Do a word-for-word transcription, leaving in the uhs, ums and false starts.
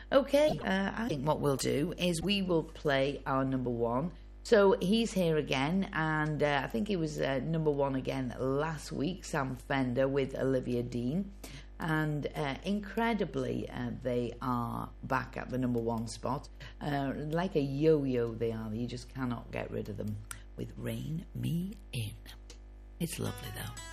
Okay, uh, I think what we'll do is we will play our number one. So he's here again, and uh, I think he was uh, number one again last week, Sam Fender with Olivia Dean. And uh, incredibly, uh, they are back at the number one spot. Uh, like a yo-yo they are, you just cannot get rid of them with Rain Me In. It's lovely though.